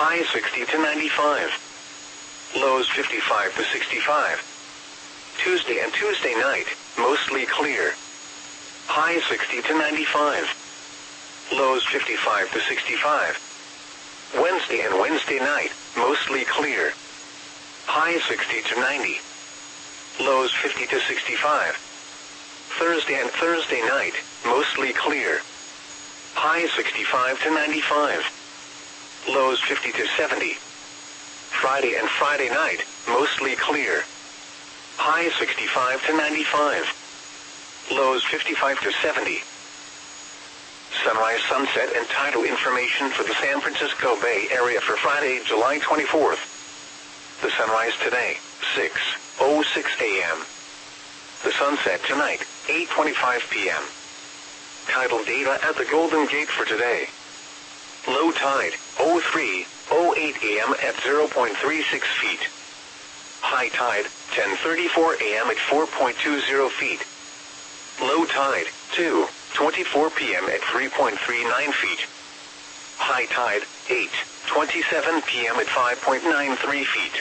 High 60 to 95. Lows 55 to 65. Tuesday and Tuesday night, mostly clear. High 60 to 95. Lows 55 to 65. Wednesday and Wednesday night, mostly clear. High 60 to 90. Lows 50 to 65. Thursday and Thursday night, mostly clear. High 65 to 95. Lows 50 to 70. Friday and Friday night, mostly clear. High 65 to 95. Lows 55 to 70. Sunrise, sunset, and tidal information for the San Francisco Bay Area for Friday, July 24th. The sunrise today, 6:06 a.m. The sunset tonight, 8:25 p.m. Tidal data at the Golden Gate for today. Low tide, 03:08 a.m. at 0.36 feet. High tide, 10:34 a.m. at 4.20 feet. Low tide, 2:24 p.m. at 3.39 feet. High tide, 8:27 p.m. at 5.93 feet.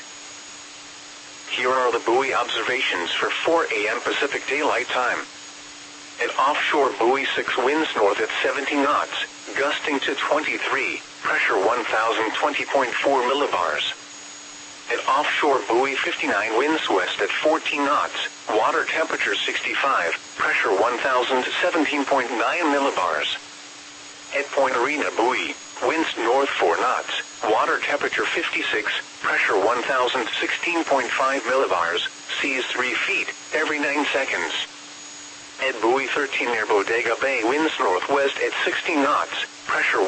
Here are the buoy observations for 4 a.m. Pacific Daylight Time. At offshore buoy 6, winds north at 70 knots, gusting to 23, pressure 1020.4 millibars. At offshore buoy 59, winds west at 14 knots, water temperature 65, pressure 1017.9 millibars. At Point Arena buoy, winds north 4 knots, water temperature 56, pressure 1016.5 millibars, seas 3 feet, every 9 seconds. At buoy 13 near Bodega Bay, winds northwest at 60 knots, pressure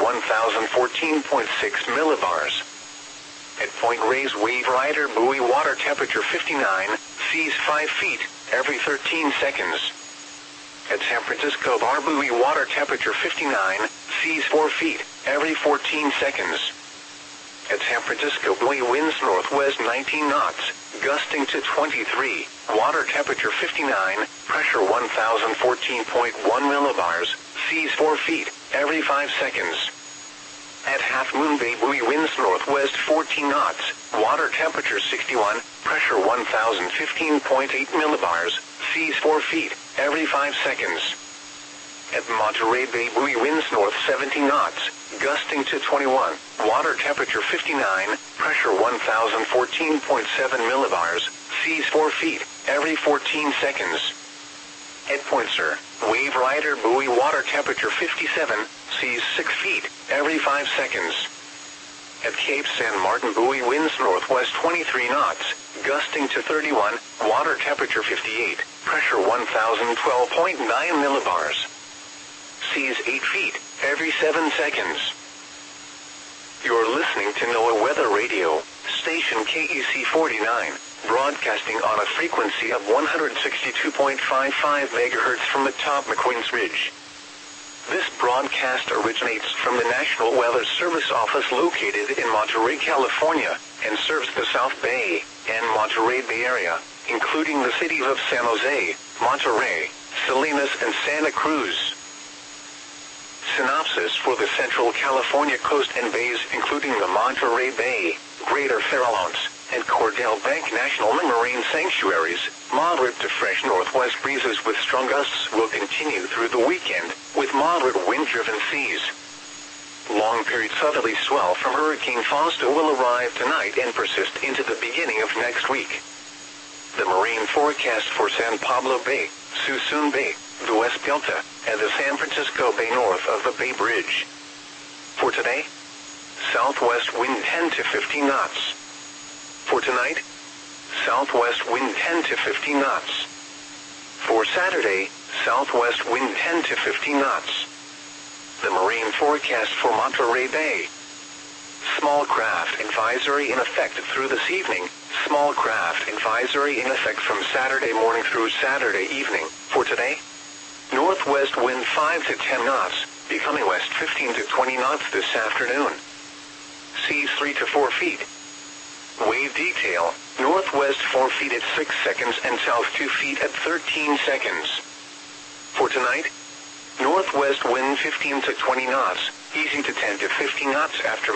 1014.6 millibars. At Point Reyes Wave Rider buoy, water temperature 59, seas 5 feet, every 13 seconds. At San Francisco Bar buoy, water temperature 59, seas 4 feet, every 14 seconds. At San Francisco buoy, winds northwest 19 knots, gusting to 23, water temperature 59, pressure 1014.1 millibars, seas 4 feet, every 5 seconds. At Half Moon Bay buoy, winds northwest 14 knots, water temperature 61, pressure 1015.8 millibars, seas 4 feet, every 5 seconds. At Monterey Bay buoy, winds north 70 knots, gusting to 21, water temperature 59, pressure 1014.7 millibars, seas 4 feet, every 14 seconds. At Point Sur, Wave Rider buoy, water temperature 57, seas 6 feet, every 5 seconds. At Cape San Martin buoy, winds northwest 23 knots, gusting to 31, water temperature 58, pressure 1012.9 millibars. Seas 8 feet, every 7 seconds. You're listening to NOAA Weather Radio, station KEC 49, broadcasting on a frequency of 162.55 MHz from atop McQueen's Ridge. This broadcast originates from the National Weather Service office located in Monterey, California, and serves the South Bay and Monterey Bay area, including the cities of San Jose, Monterey, Salinas, and Santa Cruz. Synopsis for the Central California coast and bays, including the Monterey Bay, Greater Farallones, and Cordell Bank National Marine Sanctuaries. Moderate to fresh northwest breezes with strong gusts will continue through the weekend, with moderate wind-driven seas. Long-period southerly swell from Hurricane Fausto will arrive tonight and persist into the beginning of next week. The marine forecast for San Pablo Bay, Suisun Bay, the West Delta, and the San Francisco Bay north of the Bay Bridge. For today, southwest wind 10 to 15 knots. For tonight, southwest wind 10 to 15 knots. For Saturday, southwest wind 10 to 15 knots. The marine forecast for Monterey Bay. Small craft advisory in effect through this evening. Small craft advisory in effect from Saturday morning through Saturday evening. For today, northwest wind 5 to 10 knots, becoming west 15 to 20 knots this afternoon. Seas 3 to 4 feet. Wave detail, northwest 4 feet at 6 seconds and south 2 feet at 13 seconds. For tonight, northwest wind 15 to 20 knots, easing to 10 to 15 knots after